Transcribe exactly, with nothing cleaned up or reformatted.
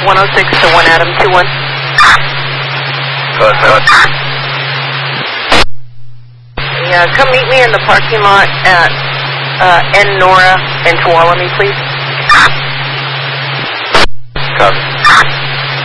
one oh six to one Adam, two one. Good, good. Yeah, come meet me in the parking lot at uh, N Nora and Tuolumne, please. Copy.